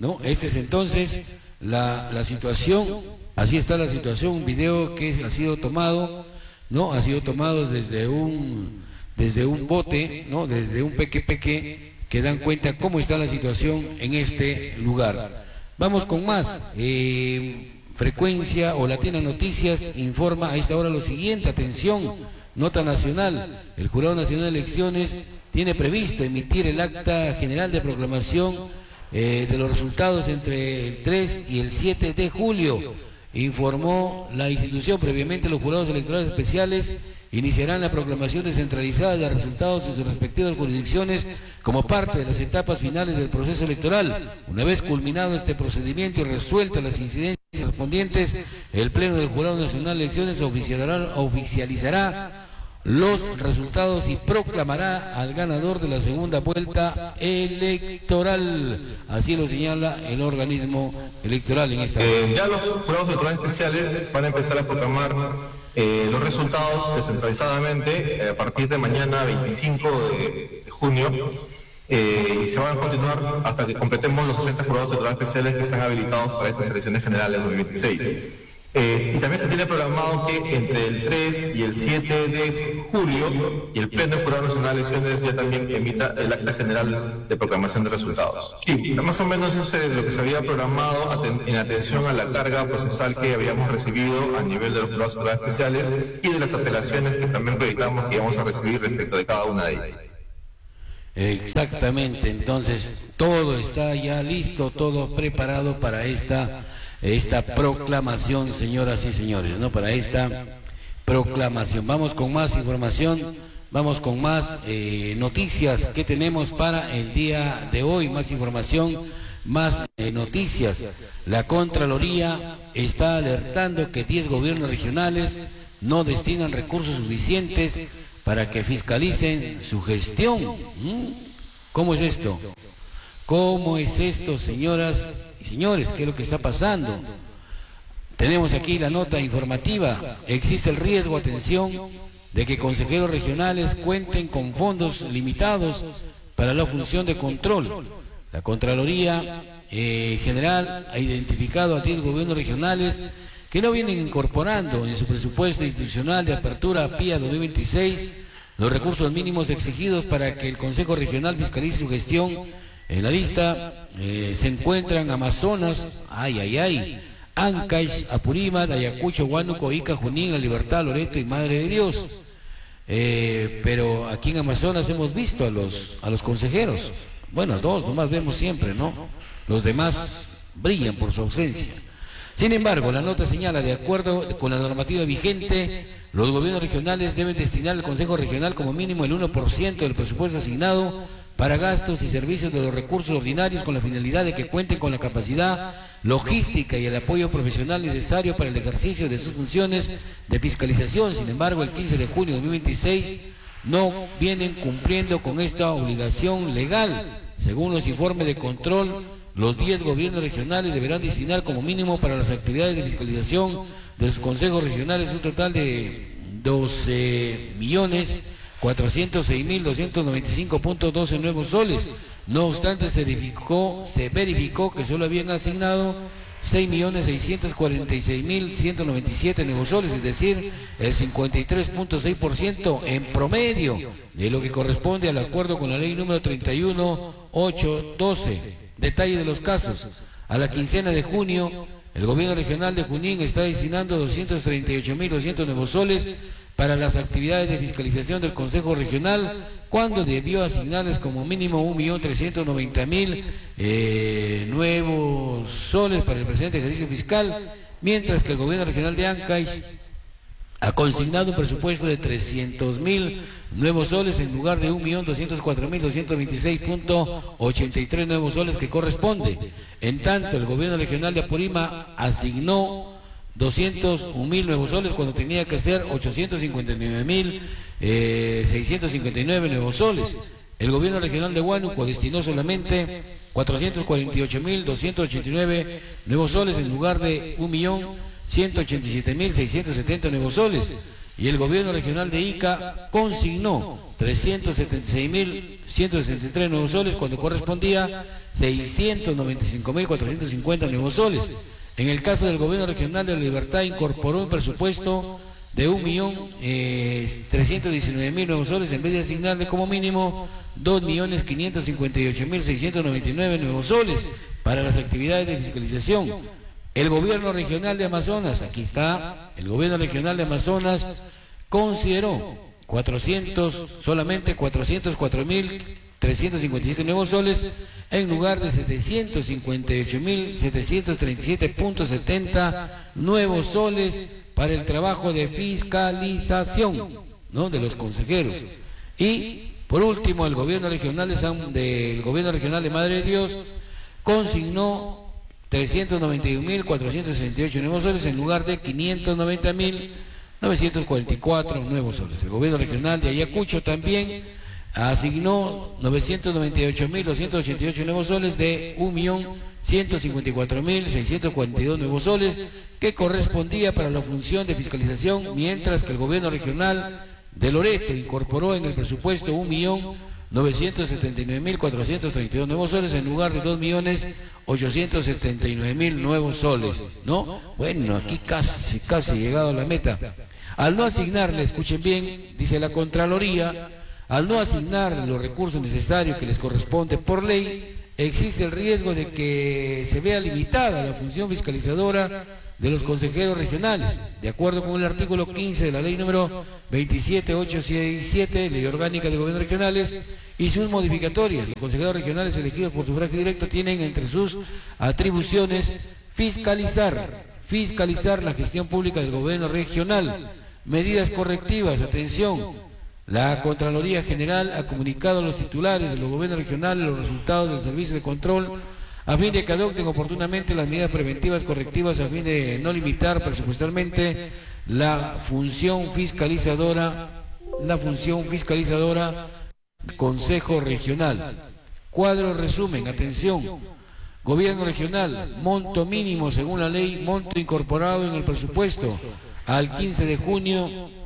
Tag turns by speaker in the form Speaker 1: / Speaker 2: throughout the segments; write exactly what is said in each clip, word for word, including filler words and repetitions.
Speaker 1: ¿no? Esta es entonces la, la situación, así está la situación, un video que ha sido tomado, ¿no? Ha sido tomado desde un, desde un bote, ¿no? Desde un peque peque, que dan cuenta cómo está la situación en este lugar. Vamos con más. Eh, Frecuencia o Latina Noticias informa a esta hora lo siguiente, atención, nota nacional, el Jurado Nacional de Elecciones tiene previsto emitir el acta general de proclamación eh, de los resultados entre el tres y el siete de julio, informó la institución. Previamente los jurados electorales especiales iniciarán la proclamación descentralizada de resultados en sus respectivas jurisdicciones como parte de las etapas finales del proceso electoral. Una vez culminado este procedimiento y resueltas las incidencias correspondientes, el Pleno del Jurado Nacional de Elecciones oficializará, oficializará los resultados y proclamará al ganador de la segunda vuelta electoral. Así lo señala el organismo electoral en esta
Speaker 2: eh, ya los jurados electorales especiales van a empezar a proclamar eh, los resultados descentralizadamente eh, a partir de mañana veinticinco de junio eh, y se van a continuar hasta que completemos los sesenta jurados electorales especiales que están habilitados para estas elecciones generales de dos mil veintiséis. Eh, y también se tiene programado que entre el tres y el siete de julio y el Pleno del Jurado Nacional de Elecciones ya también emita el acta general de proclamación de resultados. Sí, más o menos eso es lo que se había programado aten en atención a la carga procesal que habíamos recibido a nivel de los jurados electorales especiales y de las apelaciones que también proyectamos que íbamos a recibir respecto de cada una de ellas.
Speaker 1: Exactamente, entonces todo está ya listo, todo preparado para esta esta proclamación, señoras y señores, ¿no? Para esta proclamación. Vamos con más información, vamos con más eh, noticias que tenemos para el día de hoy, más información, más eh, noticias. La Contraloría está alertando que diez gobiernos regionales no destinan recursos suficientes para que fiscalicen su gestión. ¿Mm? ¿Cómo es esto? ¿Cómo es esto, señoras y señores? ¿Qué es lo que está pasando? Tenemos aquí la nota informativa. Existe el riesgo, atención, de que consejeros regionales cuenten con fondos limitados para la función de control. La Contraloría eh, General ha identificado a diez gobiernos regionales que no vienen incorporando en su presupuesto institucional de apertura P I A dos mil veintiséis los recursos mínimos exigidos para que el Consejo Regional fiscalice su gestión. En la lista eh, se encuentran Amazonas, ay, ay, ay, Ancash, Apurímac, Ayacucho, Huánuco, Ica, Junín, La Libertad, Loreto y Madre de Dios. Eh, pero aquí en Amazonas hemos visto a los, a los consejeros. Bueno, dos nomás vemos siempre, ¿no? Los demás brillan por su ausencia. Sin embargo, la nota señala, de acuerdo con la normativa vigente, los gobiernos regionales deben destinar al Consejo Regional como mínimo el uno por ciento del presupuesto asignado para gastos y servicios de los recursos ordinarios, con la finalidad de que cuenten con la capacidad logística y el apoyo profesional necesario para el ejercicio de sus funciones de fiscalización. Sin embargo, el quince de junio de dos mil veintiséis no vienen cumpliendo con esta obligación legal. Según los informes de control, los diez gobiernos regionales deberán destinar como mínimo para las actividades de fiscalización de sus consejos regionales un total de doce millones cuatrocientos seis mil doscientos noventa y cinco punto doce nuevos soles. No obstante, se verificó, se verificó que solo habían asignado seis millones seiscientos cuarenta y seis mil ciento noventa y siete nuevos soles, es decir, el cincuenta y tres punto seis por ciento en promedio de lo que corresponde al acuerdo con la ley número treinta y uno mil ochocientos doce. Detalle de los casos. A la quincena de junio, el gobierno regional de Junín está destinando doscientos treinta y ocho mil doscientos nuevos soles para las actividades de fiscalización del Consejo Regional, cuando debió asignarles como mínimo un millón trescientos noventa mil eh, nuevos soles para el presente ejercicio fiscal, mientras que el gobierno regional de Ancash ha consignado un presupuesto de trescientos mil nuevos soles en lugar de un millón doscientos cuatro mil doscientos veintiséis punto ochenta y tres nuevos soles que corresponde. En tanto, el gobierno regional de Apurímac asignó doscientos un mil nuevos soles cuando tenía que ser ochocientos cincuenta y nueve mil seiscientos cincuenta y nueve nuevos soles. El gobierno regional de Huánuco destinó solamente cuatrocientos cuarenta y ocho mil doscientos ochenta y nueve nuevos soles en lugar de un millón ciento ochenta y siete mil seiscientos setenta nuevos soles. y el gobierno regional de Ica consignó trescientos setenta y seis mil ciento sesenta y tres nuevos soles cuando correspondía seiscientos noventa y cinco mil cuatrocientos cincuenta nuevos soles. En el caso del gobierno regional de La Libertad incorporó un presupuesto de un millón trescientos diecinueve mil nuevos soles en vez de asignarle como mínimo dos millones quinientos cincuenta y ocho mil seiscientos noventa y nueve nuevos soles para las actividades de fiscalización. El gobierno regional de Amazonas, aquí está, el gobierno regional de Amazonas consideró cuatrocientos, solamente cuatrocientos cuatro mil trescientos cincuenta y siete nuevos soles en lugar de setecientos cincuenta y ocho mil setecientos treinta y siete punto setenta nuevos soles para el trabajo de fiscalización, ¿no?, de los consejeros. Y por último, el gobierno regional de San, del gobierno regional de Madre de Dios consignó trescientos noventa y un mil cuatrocientos sesenta y ocho nuevos soles en lugar de quinientos noventa mil novecientos cuarenta y cuatro nuevos soles. El gobierno regional de Ayacucho también asignó novecientos noventa y ocho mil doscientos ochenta y ocho nuevos soles de un millón ciento cincuenta y cuatro mil seiscientos cuarenta y dos nuevos soles que correspondía para la función de fiscalización, mientras que el gobierno regional de Loreto incorporó en el presupuesto un millón novecientos setenta y nueve mil cuatrocientos treinta y dos nuevos soles en lugar de dos millones ochocientos setenta y nueve mil nuevos soles, ¿no? Bueno, aquí casi, casi llegado a la meta. Al no asignarle, escuchen bien, dice la Contraloría, al no asignar los recursos necesarios que les corresponde por ley, existe el riesgo de que se vea limitada la función fiscalizadora de los consejeros regionales, de acuerdo con el artículo quince de la ley número veintisiete mil ochocientos sesenta y siete, Ley Orgánica de Gobiernos Regionales, y sus modificatorias. Los consejeros regionales elegidos por sufragio directo tienen entre sus atribuciones fiscalizar, fiscalizar la gestión pública del gobierno regional, medidas correctivas, atención. La Contraloría General ha comunicado a los titulares de los gobiernos regionales los resultados del servicio de control a fin de que adopten oportunamente las medidas preventivas correctivas a fin de no limitar presupuestalmente la función fiscalizadora, la función fiscalizadora del Consejo Regional. Cuadro resumen, atención. Gobierno regional, monto mínimo según la ley, monto incorporado en el presupuesto al quince de junio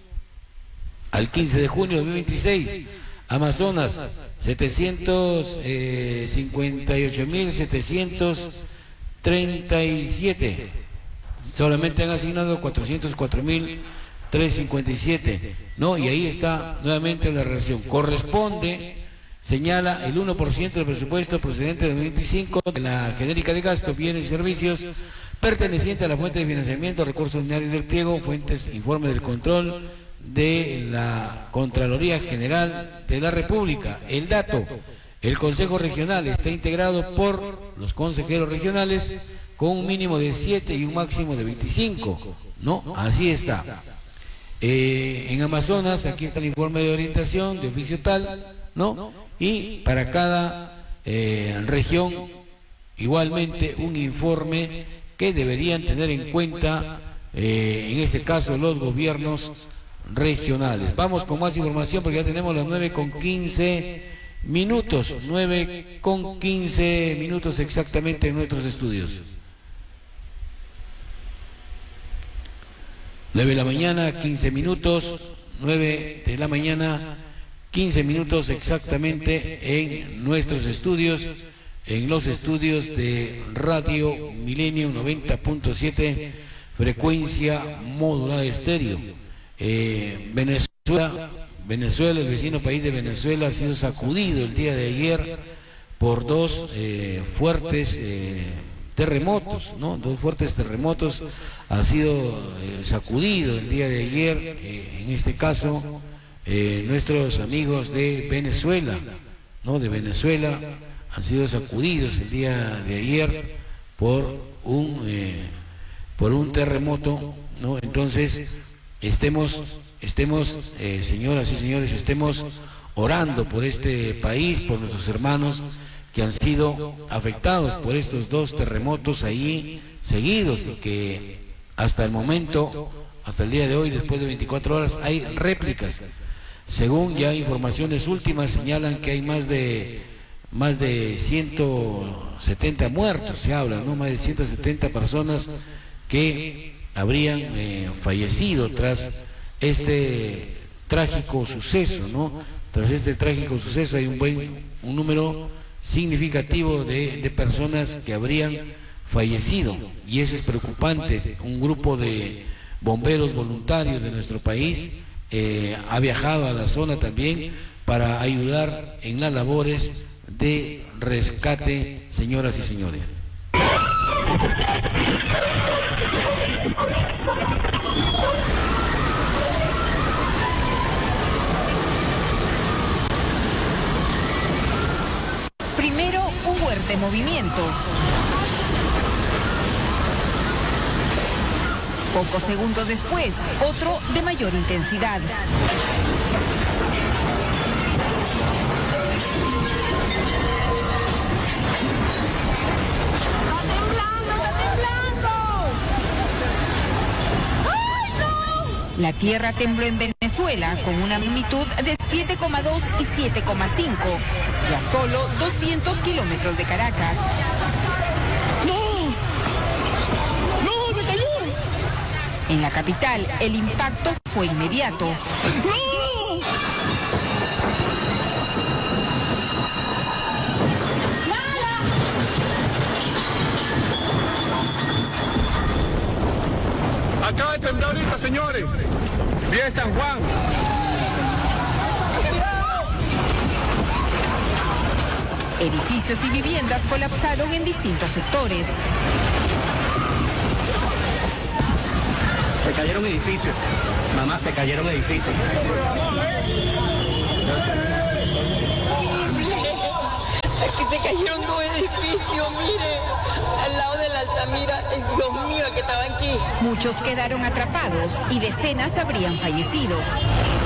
Speaker 1: al quince de junio de dos mil veintiséis. Amazonas, setecientos cincuenta y ocho mil setecientos treinta y siete. Solamente han asignado cuatrocientos cuatro mil trescientos cincuenta y siete. ¿No? Y ahí está nuevamente la relación. Corresponde, señala, el uno por ciento del presupuesto procedente de dos mil veinticinco de la genérica de gastos, bienes y servicios perteneciente a la fuente de financiamiento, recursos ordinarios del pliego, fuentes, informe del control de la Contraloría General de la República. El dato: el Consejo Regional está integrado por los consejeros regionales con un mínimo de siete y un máximo de veinticinco, ¿no? Así está. Eh, en Amazonas, aquí está el informe de orientación de oficio tal, ¿no? Y para cada eh, región, igualmente un informe que deberían tener en cuenta, eh, en este caso, los gobiernos regionales. Vamos con más información porque ya tenemos las nueve con quince minutos, nueve con quince minutos exactamente en nuestros estudios. nueve de la mañana, quince minutos, nueve de la mañana, quince minutos exactamente en nuestros estudios, en los estudios de Radio Milenio noventa punto siete, frecuencia modulada estéreo. Eh, Venezuela, Venezuela, el vecino país de Venezuela, ha sido sacudido el día de ayer por dos eh, fuertes eh, terremotos, ¿no? Dos fuertes terremotos ha sido eh, sacudido el día de ayer, eh, en este caso, eh, nuestros amigos de Venezuela, ¿no? De Venezuela han sido sacudidos el día de ayer por un eh, por un terremoto, ¿no? Entonces, Estemos, estemos eh, señoras y señores, estemos orando por este país, por nuestros hermanos que han sido afectados por estos dos terremotos ahí seguidos y que hasta el momento, hasta el día de hoy, después de veinticuatro horas, hay réplicas. Según ya informaciones últimas, señalan que hay más de más de ciento setenta muertos, se habla, ¿no? Más de ciento setenta personas que habrían eh, fallecido tras este trágico suceso, ¿no? Tras este trágico suceso hay un buen, un número significativo de, de personas que habrían fallecido, y eso es preocupante. Un grupo de bomberos voluntarios de nuestro país eh, ha viajado a la zona también para ayudar en las labores de rescate, señoras y señores.
Speaker 3: Primero, un fuerte movimiento. Pocos segundos después, otro de mayor intensidad. La tierra tembló en Venezuela con una magnitud de siete coma dos y siete coma cinco, y a solo doscientos kilómetros de Caracas.
Speaker 4: ¡No! ¡No, me cayó!
Speaker 3: En la capital, el impacto fue inmediato.
Speaker 4: ¡No!
Speaker 5: Acaba de temblar ahorita, señores. Vía de San Juan.
Speaker 3: Edificios y viviendas colapsaron en distintos sectores.
Speaker 6: Se cayeron edificios. Mamá, se cayeron edificios.
Speaker 7: Aquí se cayeron dos edificios, mire, al lado de la Altamira, el Dios mío, que estaban aquí.
Speaker 3: Muchos quedaron atrapados y decenas habrían fallecido.